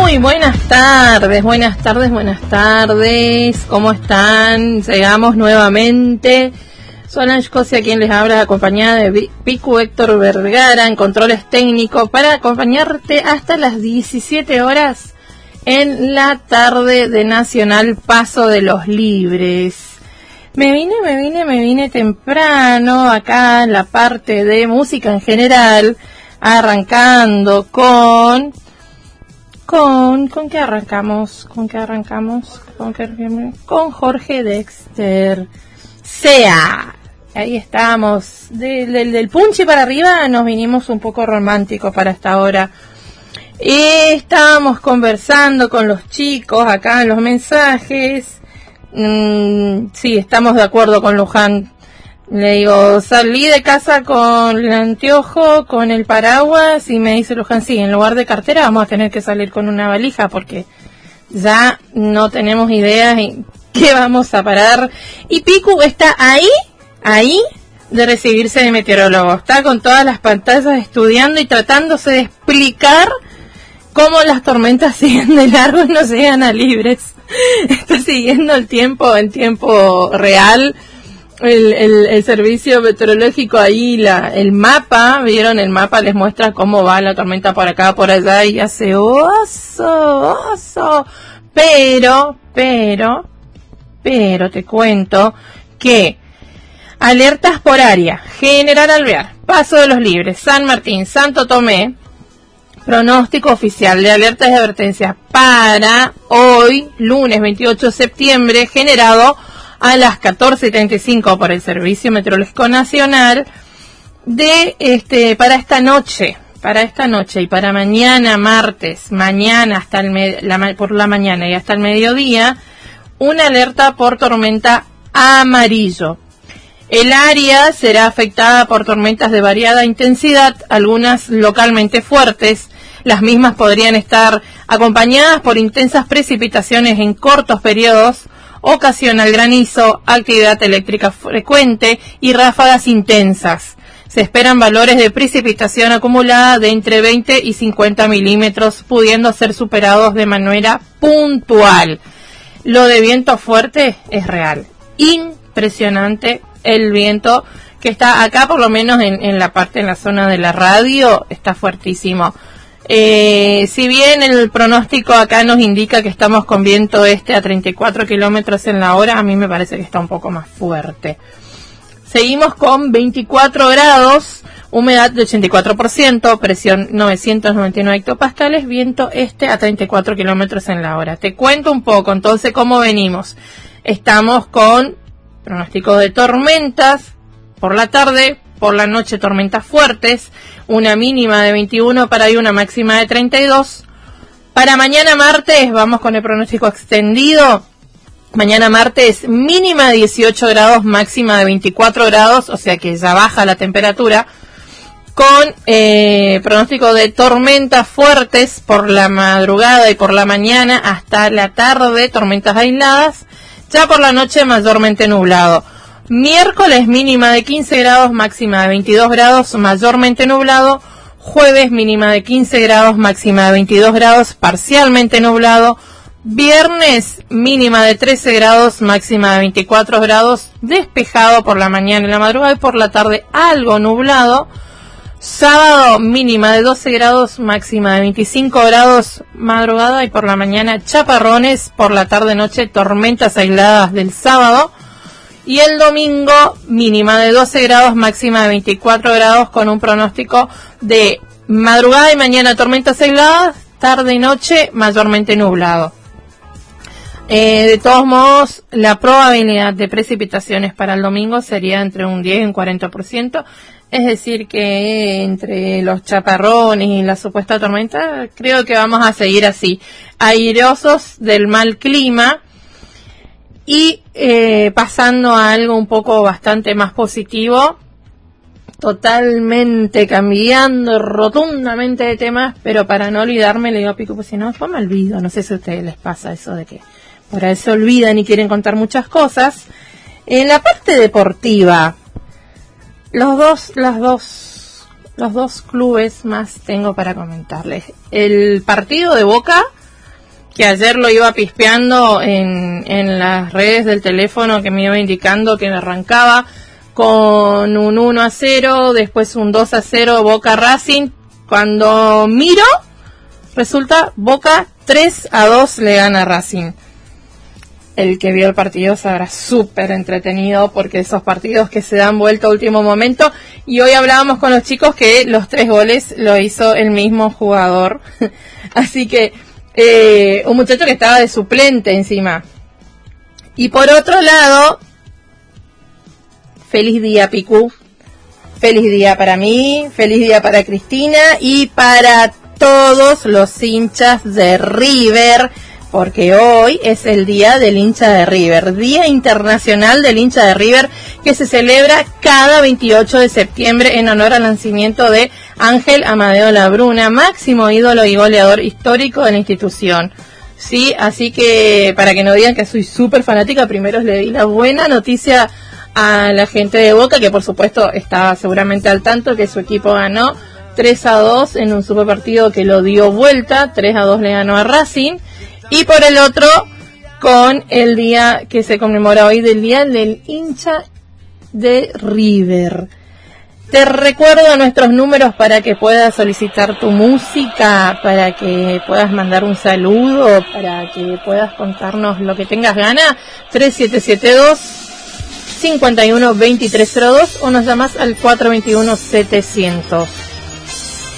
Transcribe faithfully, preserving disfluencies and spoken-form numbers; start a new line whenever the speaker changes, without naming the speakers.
Muy buenas tardes, buenas tardes, buenas tardes. ¿Cómo están? Llegamos nuevamente. Solange Cosia, quien les habla, acompañada de Picu Héctor Vergara en controles técnicos, para acompañarte hasta las diecisiete horas en la tarde de Nacional Paso de los Libres. Me vine, me vine, me vine temprano acá en la parte de música en general, arrancando con... Con, ¿con qué arrancamos? ¿Con qué arrancamos? ¿Con qué arrancamos? Con Jorge Dexter. Sea. Ahí estamos. De, de, del punche para arriba nos vinimos un poco románticos para esta hora. Y estábamos conversando con los chicos acá en los mensajes. Mm, sí, estamos de acuerdo con Luján. Le digo, salí de casa con el anteojo, con el paraguas, y me dice Luján, sí, en lugar de cartera vamos a tener que salir con una valija porque ya no tenemos ideas en qué vamos a parar. Y Picu está ahí, ahí de recibirse de meteorólogo. Está con todas las pantallas estudiando y tratándose de explicar cómo las tormentas siguen de largo y no llegan a libres. Está siguiendo el tiempo en tiempo real. El, el, el servicio meteorológico ahí, la, el mapa, vieron el mapa, les muestra cómo va la tormenta por acá, por allá, y hace oso, oso. Pero, pero, pero te cuento que alertas por área: General Alvear, Paso de los Libres, San Martín, Santo Tomé. Pronóstico oficial de alertas y advertencias para hoy, lunes veintiocho de septiembre, generado a las catorce treinta y cinco por el Servicio Meteorológico Nacional, de este para esta noche, para esta noche y para mañana martes, mañana hasta el me, la, por la mañana y hasta el mediodía, una alerta por tormenta amarillo. El área será afectada por tormentas de variada intensidad, algunas localmente fuertes. Las mismas podrían estar acompañadas por intensas precipitaciones en cortos periodos, ocasional granizo, actividad eléctrica frecuente y ráfagas intensas. Se esperan valores de precipitación acumulada de entre veinte y cincuenta milímetros, pudiendo ser superados de manera puntual. Lo de viento fuerte es real. Impresionante el viento que está acá, por lo menos en, en la parte, en la zona de la radio, está fuertísimo. Eh, si bien el pronóstico acá nos indica que estamos con viento este a treinta y cuatro kilómetros en la hora, a mí me parece que está un poco más fuerte. Seguimos con veinticuatro grados, humedad de ochenta y cuatro por ciento, presión novecientos noventa y nueve hectopascales, viento este a treinta y cuatro kilómetros en la hora. Te cuento un poco entonces cómo venimos. Estamos con pronóstico de tormentas por la tarde, por la noche tormentas fuertes, una mínima de veintiuno para hoy, una máxima de treinta y dos. Para mañana martes, vamos con el pronóstico extendido. Mañana martes, mínima de dieciocho grados, máxima de veinticuatro grados, o sea que ya baja la temperatura, con eh, pronóstico de tormentas fuertes por la madrugada y por la mañana hasta la tarde, tormentas aisladas, ya por la noche mayormente nublado. Miércoles mínima de quince grados, máxima de veintidós grados, mayormente nublado. Jueves mínima de quince grados, máxima de veintidós grados, parcialmente nublado. Viernes mínima de trece grados, máxima de veinticuatro grados, despejado por la mañana y la madrugada, y por la tarde algo nublado. Sábado mínima de doce grados, máxima de veinticinco grados, madrugada, y por la mañana chaparrones, por la tarde noche tormentas aisladas del sábado. Y el domingo, mínima de doce grados, máxima de veinticuatro grados, con un pronóstico de madrugada y mañana tormentas aisladas, tarde y noche mayormente nublado. Eh, de todos modos, la probabilidad de precipitaciones para el domingo sería entre un diez y un cuarenta por ciento. Es decir, que entre los chaparrones y la supuesta tormenta, creo que vamos a seguir así, airosos del mal clima. Y eh, pasando a algo un poco bastante más positivo, totalmente cambiando rotundamente de temas, pero para no olvidarme, le digo a Pico, pues si no, después me olvido. No sé si a ustedes les pasa eso de que por ahí se olvidan y quieren contar muchas cosas. En la parte deportiva, los dos, las dos, los dos clubes más tengo para comentarles. El partido de Boca que ayer lo iba pispeando en, en las redes del teléfono, que me iba indicando que arrancaba con un uno a cero, después un dos a cero Boca Racing. Cuando miro, resulta Boca tres a dos le gana Racing. El que vio el partido sabrá, súper entretenido, porque esos partidos que se dan vuelta a último momento. Y hoy hablábamos con los chicos que los tres goles lo hizo el mismo jugador. Así que eh, un muchacho que estaba de suplente encima. Y por otro lado, feliz día, Picu. Feliz día para mí, feliz día para Cristina y para todos los hinchas de River, porque hoy es el día del hincha de River, Día Internacional del Hincha de River, que se celebra cada veintiocho de septiembre en honor al nacimiento de Ángel Amadeo Labruna, máximo ídolo y goleador histórico de la institución. Sí, así que para que no digan que soy súper fanática, primero le di la buena noticia a la gente de Boca, que por supuesto estaba seguramente al tanto que su equipo ganó tres a dos en un super partido que lo dio vuelta, tres a dos le ganó a Racing. Y por el otro, con el día que se conmemora hoy del Día del Hincha de River. Te recuerdo nuestros números para que puedas solicitar tu música, para que puedas mandar un saludo, para que puedas contarnos lo que tengas ganas. tres siete siete dos, cinco uno dos tres cero dos o nos llamas al cuatro dos uno setecientos.